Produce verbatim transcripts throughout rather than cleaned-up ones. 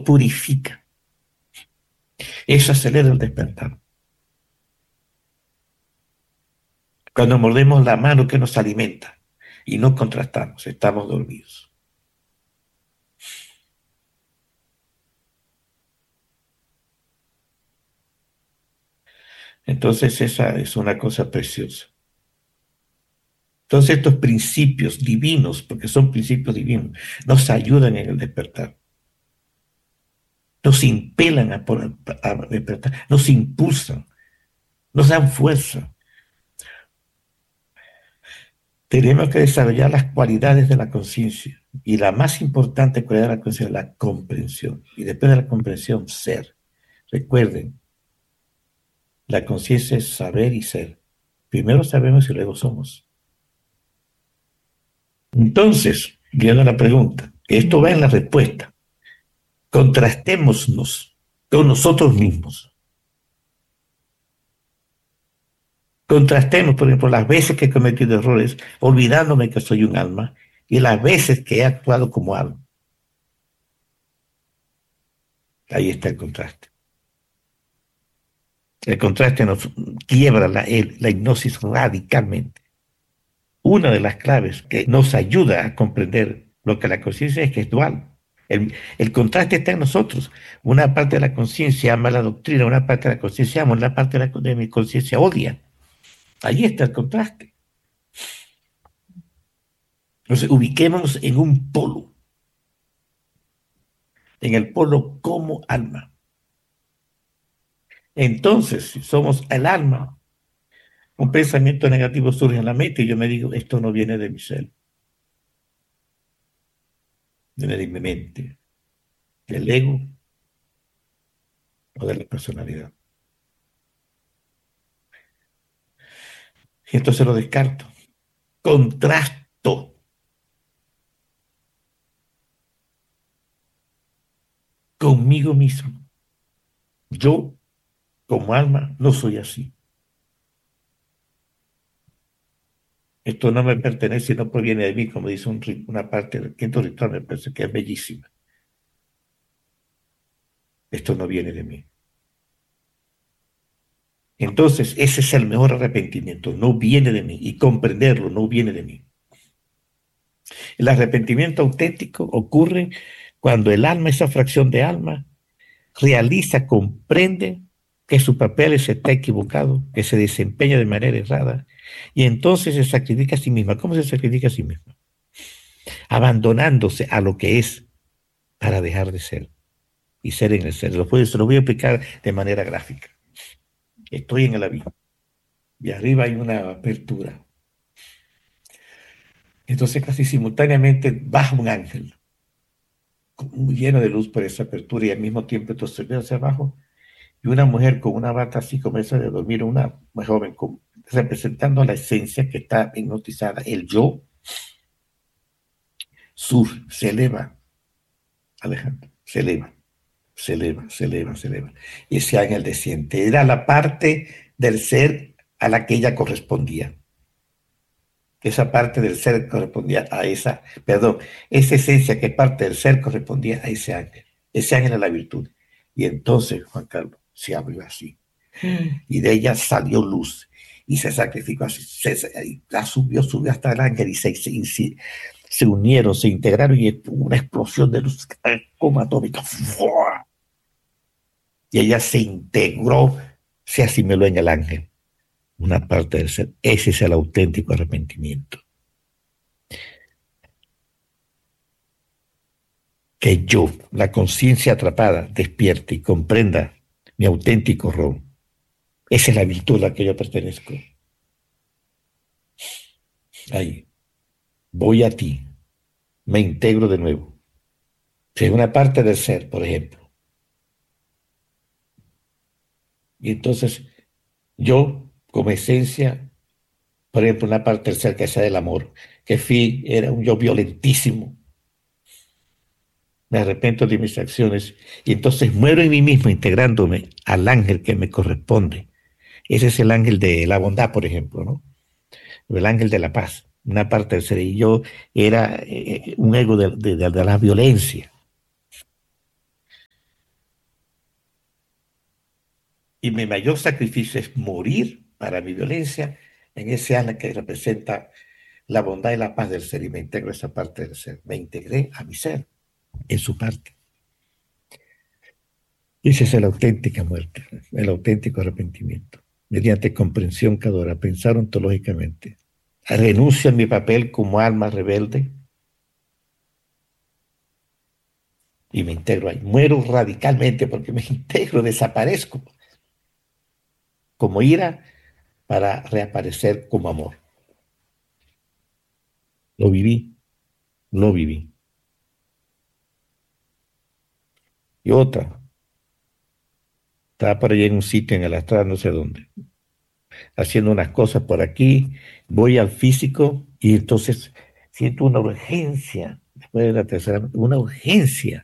purifica. Eso acelera el despertar. Cuando mordemos la mano que nos alimenta y no contrastamos, estamos dormidos. Entonces esa es una cosa preciosa. Entonces estos principios divinos, porque son principios divinos, nos ayudan en el despertar. Nos impelan a, a despertar, nos impulsan, nos dan fuerza. Tenemos que desarrollar las cualidades de la conciencia. Y la más importante cualidad de la conciencia es la comprensión. Y después de la comprensión, ser. Recuerden, la conciencia es saber y ser. Primero sabemos y luego somos. Entonces, viendo la pregunta, esto va en la respuesta. Contrastémonos con nosotros mismos. Contrastemos, por ejemplo, las veces que he cometido errores, olvidándome que soy un alma, y las veces que he actuado como alma. Ahí está el contraste. El contraste nos quiebra la, la hipnosis radicalmente. Una de las claves que nos ayuda a comprender lo que la conciencia es que es dual. El, el contraste está en nosotros. Una parte de la conciencia ama la doctrina, una parte de la conciencia ama, una parte de, la, de mi conciencia odia. Ahí está el contraste. Entonces, ubiquémonos en un polo. En el polo como alma. Entonces, si somos el alma, un pensamiento negativo surge en la mente y yo me digo, esto no viene de mi ser. Viene de mi mente, del ego o de la personalidad. Y entonces lo descarto. Contrasto conmigo mismo. Yo, como alma, no soy así. Esto no me pertenece y no proviene de mí, como dice un, una parte del quinto ritual, me parece que es bellísima. Esto no viene de mí. Entonces, ese es el mejor arrepentimiento, no viene de mí, y comprenderlo no viene de mí. El arrepentimiento auténtico ocurre cuando el alma, esa fracción de alma, realiza, comprende que su papel está equivocado, que se desempeña de manera errada, y entonces se sacrifica a sí misma. ¿Cómo se sacrifica a sí misma? Abandonándose a lo que es para dejar de ser y ser en el ser. Lo, puedo, se lo voy a explicar de manera gráfica. Estoy en el avión y arriba hay una apertura. Entonces casi simultáneamente baja un ángel lleno de luz por esa apertura y al mismo tiempo entonces veo hacia abajo y una mujer con una bata así como esa de dormir, una joven con, representando la esencia que está hipnotizada, el yo, sur, se eleva, Alejandro, se eleva, se eleva, se eleva, se eleva. Y ese ángel desciende. Era la parte del ser a la que ella correspondía. Esa parte del ser correspondía a esa, perdón, esa esencia que parte del ser correspondía a ese ángel. Ese ángel es la virtud. Y entonces, Juan Carlos, se abrió así. Y de ella salió luz. Y se sacrificó así. Se, se, la subió, subió hasta el ángel y se, se, se, se unieron, se integraron y una explosión de luz como atómica. Y ella se integró, se asimiló en el ángel. Una parte del ser. Ese es el auténtico arrepentimiento. Que yo, la conciencia atrapada, despierte y comprenda mi auténtico rol. Esa es la virtud a la que yo pertenezco. Ahí. Voy a ti. Me integro de nuevo. Soy una parte del ser, por ejemplo. Y entonces, yo, como esencia, por ejemplo, una parte del ser que sea del amor, que fui, era un yo violentísimo. Me arrepiento de mis acciones y entonces muero en mí mismo integrándome al ángel que me corresponde. Ese es el ángel de la bondad, por ejemplo, ¿no? El ángel de la paz, una parte del ser. Y yo era eh, un ego de, de, de, de la violencia. Y mi mayor sacrificio es morir para mi violencia en ese ala que representa la bondad y la paz del ser. Y me integro a esa parte del ser. Me integré a mi ser en su parte. Y esa es la auténtica muerte, el auténtico arrepentimiento. Mediante comprensión cadora, pensar ontológicamente. Renuncio a mi papel como alma rebelde y me integro ahí. Muero radicalmente porque me integro, desaparezco como ira para reaparecer como amor. Lo viví, lo viví. Y otra, estaba por allá en un sitio en el astral, no sé dónde, haciendo unas cosas por aquí, voy al físico y entonces siento una urgencia, después de la tercera, una urgencia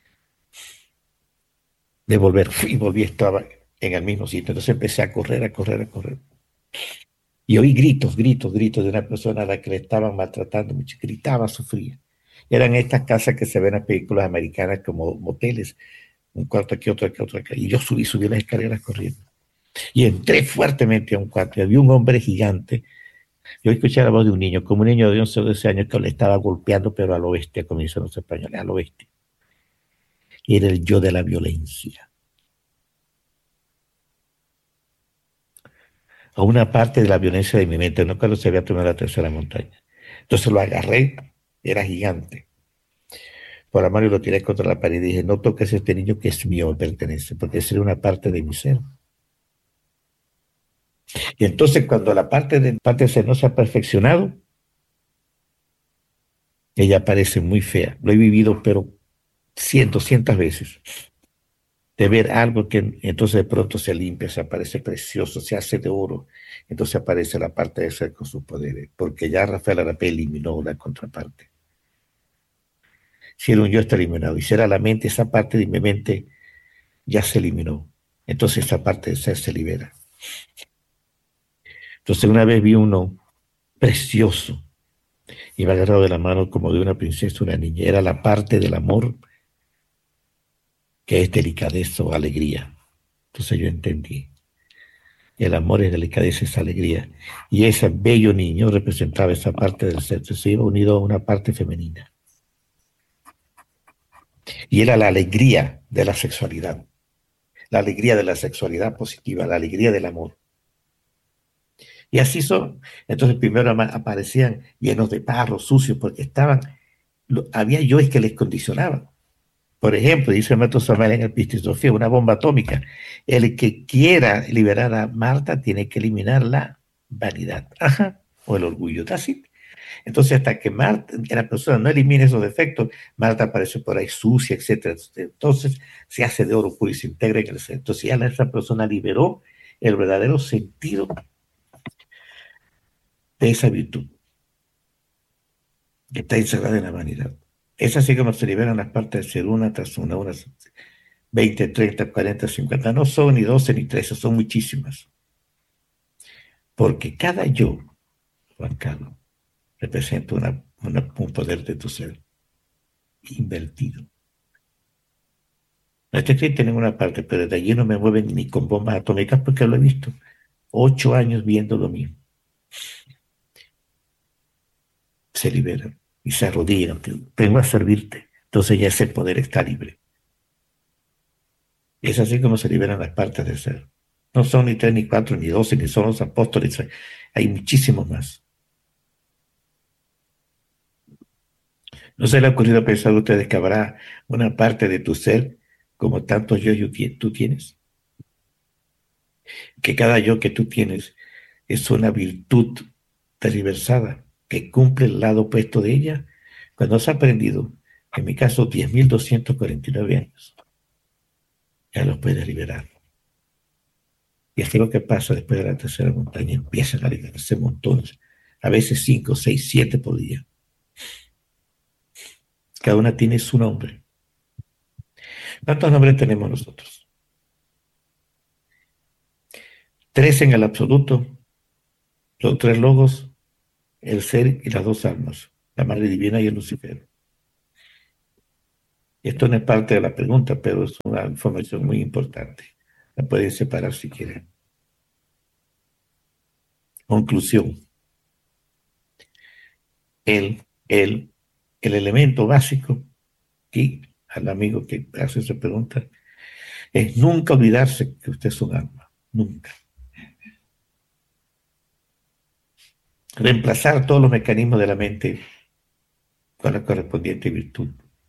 de volver. Y volví, estaba en el mismo sitio. Entonces empecé a correr, a correr, a correr. Y oí gritos, gritos, gritos de una persona a la que le estaban maltratando mucho. Gritaba, sufría. Eran estas casas que se ven en las películas americanas como moteles, un cuarto aquí, otro aquí, otro aquí. Y yo subí, subí las escaleras corriendo. Y entré fuertemente a un cuarto y había un hombre gigante. Yo escuché la voz de un niño, como un niño de once o doce años que le estaba golpeando, pero a lo bestia, como dicen los españoles, a lo bestia. Era el yo de la violencia. A una parte de la violencia de mi mente, no cuando se había tomado la tercera montaña. Entonces lo agarré, era gigante. Por la mano y lo tiré contra la pared y dije, no toques a este niño que es mío, me pertenece, porque sería una parte de mi ser. Y entonces cuando la parte de parte del ser no se ha perfeccionado, ella parece muy fea. Lo he vivido, pero cien, doscientas veces. De ver algo que entonces de pronto se limpia, se aparece precioso, se hace de oro. Entonces aparece la parte de ser con sus poderes, porque ya Rafael Arapé eliminó la contraparte. Si era un yo, está eliminado. Y si era la mente, esa parte de mi mente ya se eliminó. Entonces esa parte de ser se libera. Entonces una vez vi uno precioso, iba agarrado de la mano como de una princesa, una niña. Era la parte del amor que es delicadeza o alegría. Entonces yo entendí. El amor es delicadeza, es alegría. Y ese bello niño representaba esa parte del ser. Se iba unido a una parte femenina. Y era la alegría de la sexualidad. La alegría de la sexualidad positiva, la alegría del amor. Y así son. Entonces primero aparecían llenos de barro, sucios, porque estaban, había yoes que les condicionaban. Por ejemplo, dice el maestro Samuel en el Pistisofía, una bomba atómica. El que quiera liberar a Marta tiene que eliminar la vanidad. Ajá. O el orgullo. Así. Entonces, hasta que Marta, que la persona no elimine esos defectos, Marta aparece por ahí sucia, etcétera. Entonces, se hace de oro puro y se integra en el ser. Entonces, ya esa persona liberó el verdadero sentido de esa virtud que está encerrada en la vanidad. Es así como se liberan las partes del ser una tras una, unas veinte, treinta, cuarenta, cincuenta. No son ni doce ni trece, son muchísimas. Porque cada yo, Juan Carlos, representa una, una, un poder de tu ser invertido. Este cliente tiene una parte, pero de allí no me mueven ni con bombas atómicas porque lo he visto. Ocho años viendo lo mismo. Se liberan y se arrodillan. Vengo a servirte. Entonces ya ese poder está libre. Es así como se liberan las partes del ser. No son ni tres, ni cuatro, ni doce, ni son los apóstoles. Hay muchísimos más. ¿No se le ha ocurrido pensar a ustedes que habrá una parte de tu ser como tantos yo tú tienes? Que cada yo que tú tienes es una virtud tergiversada que cumple el lado opuesto de ella. Cuando has aprendido, en mi caso, diez mil doscientos cuarenta y nueve años, ya los puedes liberar. Y así lo que pasa después de la tercera montaña, empiezan a liberarse montones, a veces cinco, seis, siete por día. Cada una tiene su nombre. ¿Cuántos nombres tenemos nosotros? Tres en el absoluto, los tres logos, el ser y las dos almas, la Madre Divina y el Lucifer. Esto no es parte de la pregunta, pero es una información muy importante. La pueden separar si quieren. Conclusión. El, el, el elemento básico, y al amigo que hace esa pregunta, es nunca olvidarse que usted es un alma. Nunca. Reemplazar todos los mecanismos de la mente con la correspondiente virtud.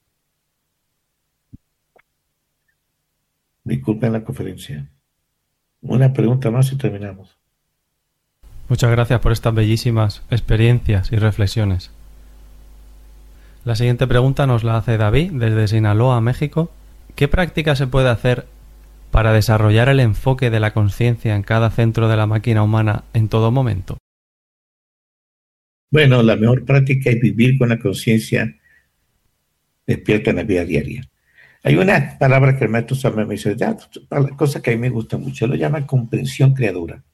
Disculpen la conferencia. Una pregunta más y terminamos. Muchas gracias por estas bellísimas experiencias y reflexiones. La siguiente pregunta nos la hace David desde Sinaloa, México. ¿Qué práctica se puede hacer para desarrollar el enfoque de la conciencia en cada centro de la máquina humana en todo momento? Bueno, la mejor práctica es vivir con la conciencia despierta en la vida diaria. Hay una palabra que el maestro Sama me dice, ya, cosa que a mí me gusta mucho, lo llama comprensión creadora.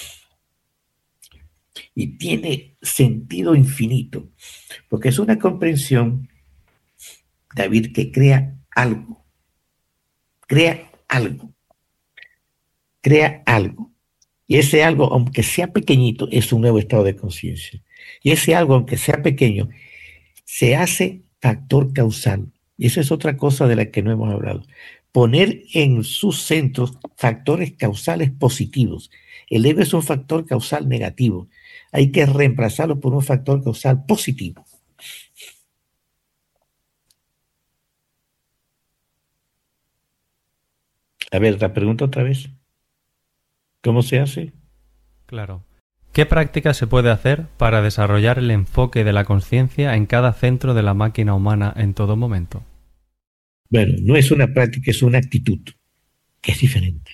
Y tiene sentido infinito, porque es una comprensión, David, que crea algo, crea algo, crea algo. Y ese algo, aunque sea pequeñito, es un nuevo estado de conciencia. Y ese algo, aunque sea pequeño, se hace factor causal. Y esa es otra cosa de la que no hemos hablado. Poner en sus centros factores causales positivos. El ego es un factor causal negativo. Hay que reemplazarlo por un factor causal positivo. A ver, la pregunta otra vez. ¿Cómo se hace? Claro. ¿Qué práctica se puede hacer para desarrollar el enfoque de la conciencia en cada centro de la máquina humana en todo momento? Bueno, no es una práctica, es una actitud, que es diferente.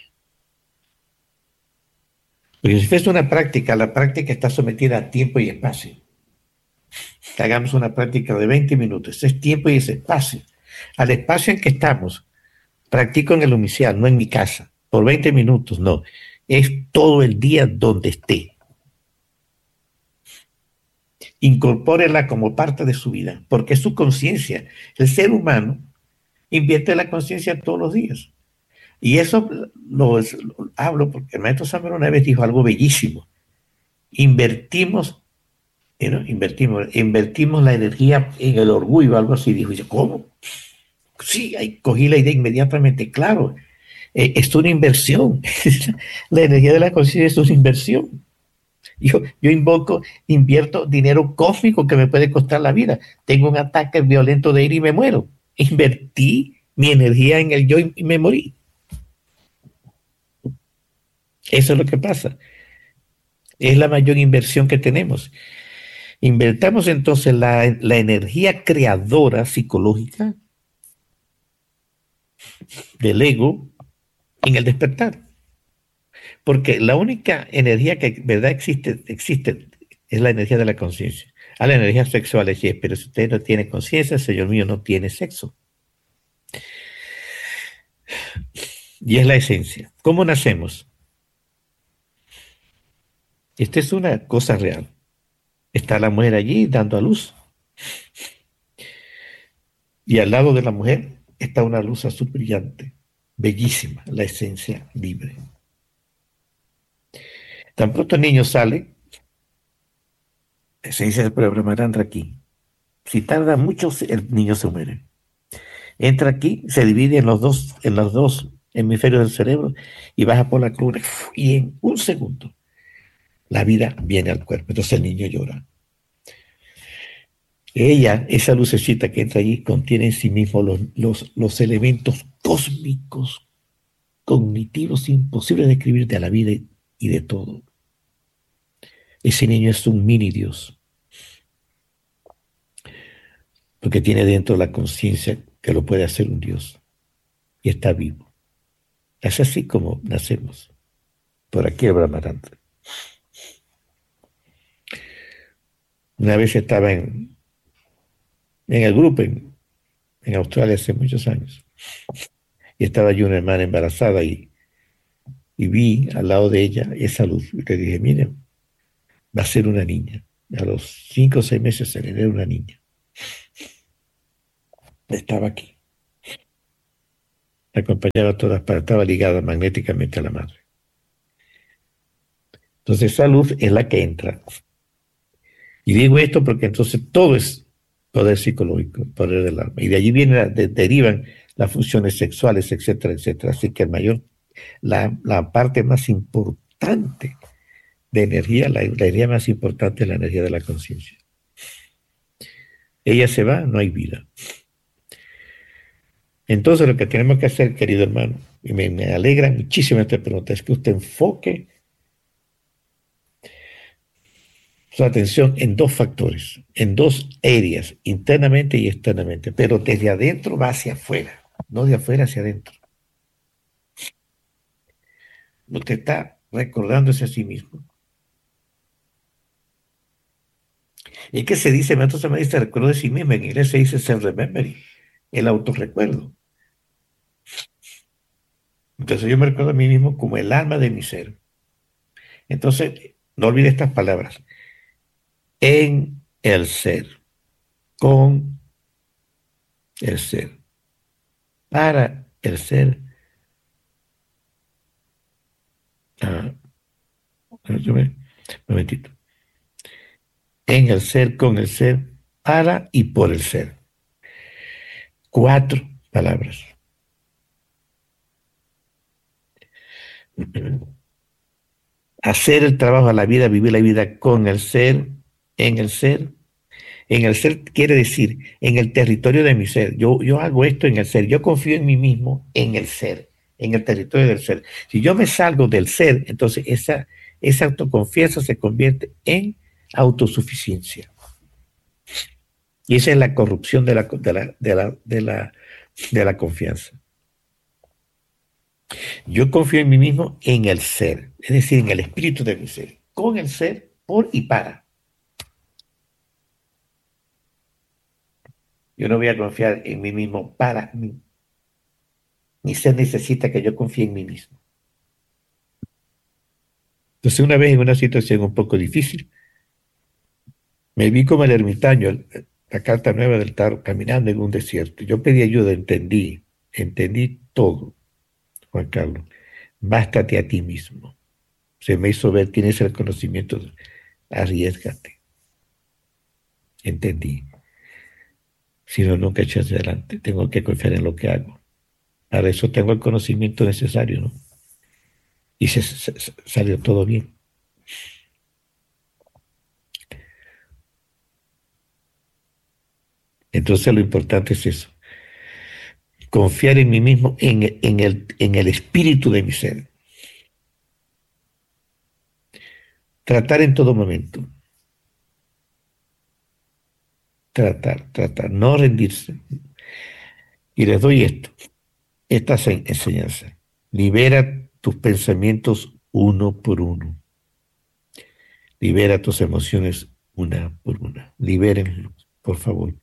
Porque si fuese una práctica, la práctica está sometida a tiempo y espacio. Hagamos una práctica de veinte minutos, es tiempo y es espacio. Al espacio en que estamos, practico en el inicial, no en mi casa, por veinte minutos, no. Es todo el día donde esté. Incorpórela como parte de su vida, porque es su conciencia. El ser humano invierte la conciencia todos los días. Y eso lo, lo hablo porque el maestro Samuel una vez dijo algo bellísimo. Invertimos, ¿no? invertimos, invertimos la energía en el orgullo, algo así. Dijo, y yo, ¿cómo? Sí, ahí cogí la idea inmediatamente, claro. Eh, es una inversión. La energía de la conciencia es una inversión. Yo, yo invoco, invierto dinero cósmico que me puede costar la vida. Tengo un ataque violento de ira y me muero. Invertí mi energía en el yo y me morí. Eso es lo que pasa. Es la mayor inversión que tenemos. Invertamos entonces la, la energía creadora psicológica del ego en el despertar. Porque la única energía que verdad existe, existe es la energía de la conciencia. A la energía sexual es, pero si usted no tiene conciencia, Señor mío, no tiene sexo. Y es la esencia. ¿Cómo nacemos? Esta es una cosa real. Está la mujer allí dando a luz. Y al lado de la mujer está una luz azul brillante, bellísima, la esencia libre. Tan pronto el niño sale, la esencia del programa entra aquí. Si tarda mucho, el niño se muere. Entra aquí, se divide en los dos, en los dos hemisferios del cerebro y baja por la cruz y en un segundo la vida viene al cuerpo. Entonces el niño llora. Ella, esa lucecita que entra allí, contiene en sí mismo los, los, los elementos cósmicos, cognitivos, imposibles de describir de la vida y de todo. Ese niño es un mini Dios, porque tiene dentro la conciencia que lo puede hacer un Dios y está vivo. Es así como nacemos, por aquí el Brahmaranta. Una vez estaba en, en el grupo en, en Australia hace muchos años y estaba yo una hermana embarazada y, y vi al lado de ella esa luz y le dije, miren, va a ser una niña. A los cinco o seis meses se le era una niña. Estaba aquí. La acompañaba a todas partes, estaba ligada magnéticamente a la madre. Entonces esa luz es la que entra. Y digo esto porque entonces todo es poder psicológico, poder del alma. Y de allí vienen, de, derivan las funciones sexuales, etcétera, etcétera. Así que el mayor, la, la parte más importante de energía, la, la energía más importante es la energía de la conciencia. Ella se va, no hay vida. Entonces lo que tenemos que hacer, querido hermano, y me, me alegra muchísimo esta pregunta, es que usted enfoque su atención en dos factores, en dos áreas, internamente y externamente, pero desde adentro va hacia afuera, no de afuera hacia adentro. Usted está recordándose a sí mismo. ¿Y qué se dice? Entonces me dice recuerdo de sí mismo, en inglés se dice self-remembering, el autorrecuerdo. Entonces yo me recuerdo a mí mismo como el alma de mi ser. Entonces, no olvide estas palabras. En el ser, con el ser, para el ser. Ah, yo me, un momentito. En el ser, con el ser, para y por el ser. Cuatro palabras. Hacer el trabajo a la vida, vivir la vida con el ser, en el ser. En el ser quiere decir, en el territorio de mi ser. Yo, yo hago esto en el ser. Yo confío en mí mismo en el ser, en el territorio del ser. Si yo me salgo del ser, entonces esa, esa autoconfianza se convierte en autosuficiencia. Y esa es la corrupción de la, de la, de la, de la, de la confianza. Yo confío en mí mismo en el ser, es decir, en el espíritu de mi ser, con el ser, por y para. Yo no voy a confiar en mí mismo para mí. Mi ser necesita que yo confíe en mí mismo. Entonces, una vez en una situación un poco difícil, me vi como el ermitaño, la carta nueva del tarot, caminando en un desierto. Yo pedí ayuda, entendí, entendí todo, Juan Carlos. Bástate a ti mismo. Se me hizo ver, tienes el conocimiento, arriésgate. Entendí. Si no, nunca eché hacia adelante. Tengo que confiar en lo que hago. Para eso tengo el conocimiento necesario, ¿no? Y se, se, se salió todo bien. Entonces lo importante es eso. Confiar en mí mismo, en, en, el, en el espíritu de mi ser. Tratar en todo momento. Tratar, tratar, no rendirse. Y les doy esto, esta enseñanza. Libera tus pensamientos uno por uno. Libera tus emociones una por una. Libérenlos, por favor.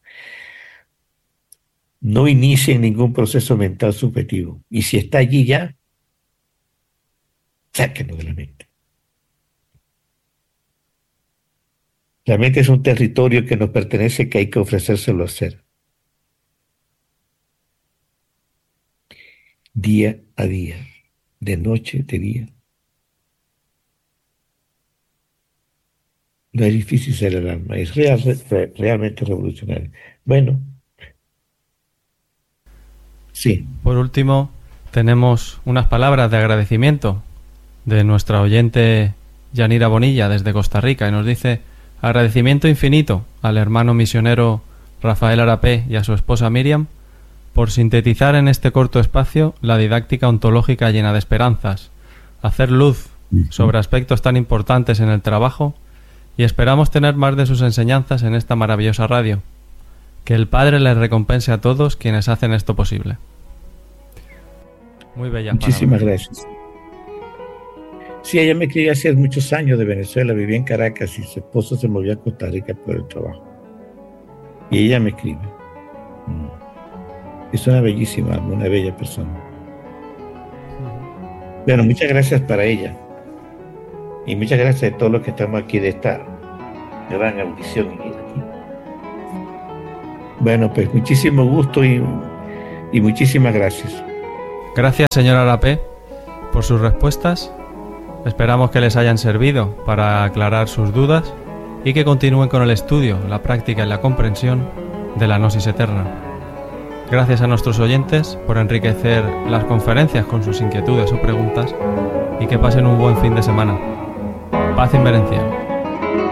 No inicien ningún proceso mental subjetivo. Y si está allí ya, sáquenlo de la mente. La mente es un territorio que nos pertenece, que hay que ofrecérselo a hacer. Día a día, de noche, de día. No es difícil ser el alma, es real, re, realmente revolucionario. Bueno, sí. Por último, tenemos unas palabras de agradecimiento de nuestra oyente Yanira Bonilla desde Costa Rica y nos dice: agradecimiento infinito al hermano misionero Rafael Arapé y a su esposa Miriam por sintetizar en este corto espacio la didáctica ontológica llena de esperanzas, hacer luz sobre aspectos tan importantes en el trabajo, y esperamos tener más de sus enseñanzas en esta maravillosa radio. Que el Padre les recompense a todos quienes hacen esto posible. Muy bella. Muchísimas gracias. Sí, ella me escribió hace muchos años de Venezuela, vivía en Caracas y su esposo se movió a Costa Rica por el trabajo. Y ella me escribe. Es una bellísima, una bella persona. Bueno, muchas gracias para ella. Y muchas gracias a todos los que estamos aquí de esta gran audición. Bueno, pues muchísimo gusto y, y muchísimas gracias. Gracias, señor Arapé, por sus respuestas. Esperamos que les hayan servido para aclarar sus dudas y que continúen con el estudio, la práctica y la comprensión de la Gnosis Eterna. Gracias a nuestros oyentes por enriquecer las conferencias con sus inquietudes o preguntas y que pasen un buen fin de semana. Paz inmerencia.